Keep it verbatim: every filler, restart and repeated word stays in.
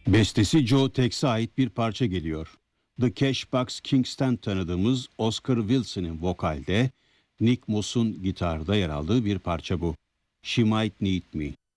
Bestesi Joe Tex'e ait bir parça geliyor. The Cashbox Kings'ten tanıdığımız Oscar Wilson'ın vokalde, Nick Moss'un gitarda yer aldığı bir parça bu. She Might Need Me.